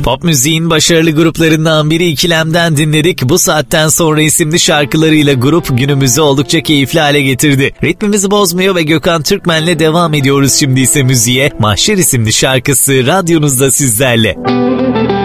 Pop müziğin başarılı gruplarından biri İkilem'den dinledik. Bu saatten sonra isimli şarkılarıyla grup günümüzü oldukça keyifli hale getirdi. Ritmimizi bozmuyor ve Gökhan Türkmen'le devam ediyoruz şimdi ise müziğe. Mahşer isimli şarkısı radyonuzda sizlerle.